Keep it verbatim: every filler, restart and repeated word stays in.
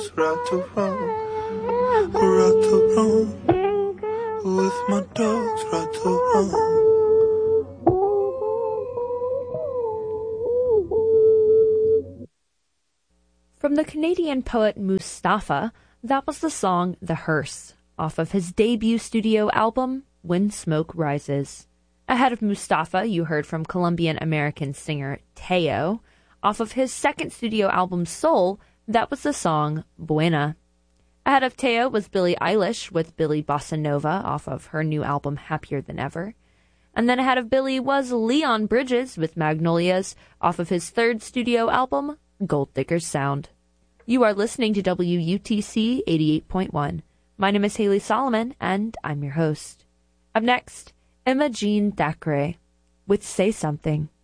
dogs right to wrong, right to wrong, with my dogs right to wrong. From the Canadian poet Mustafa, that was the song The Hearse, off of his debut studio album, When Smoke Rises. Ahead of Mustafa, you heard from Colombian-American singer Teo. Off of his second studio album, Soul, that was the song Buena. Ahead of Teo was Billie Eilish with Billie Bossa Nova off of her new album, Happier Than Ever. And then ahead of Billie was Leon Bridges with Magnolias off of his third studio album, Gold Digger's Sound. You are listening to W U T C eighty-eight point one. My name is Haley Solomon, and I'm your host. Up next, Emma Jean Thackeray with Say Something.